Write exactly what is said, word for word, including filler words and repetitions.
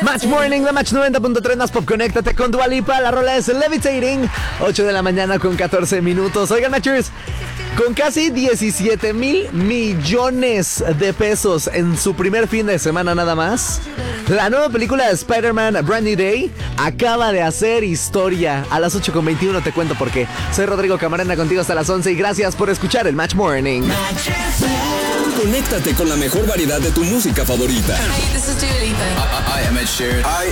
Match Morning, la Match noventa punto tres más pop. Conéctate con Dua Lipa. La rola es Levitating. ocho de la mañana con catorce minutos. Oigan, Matchers, con casi diecisiete mil millones de pesos en su primer fin de semana nada más, la nueva película de Spider-Man Brand New Day acaba de hacer historia. A las ocho con veintiuno te cuento por qué. Soy Rodrigo Camarena, contigo hasta las once y gracias por escuchar el Match Morning. Conéctate con la mejor variedad de tu música favorita. Hey, this is Dua Lipa. I, I am Ed Sheeran. I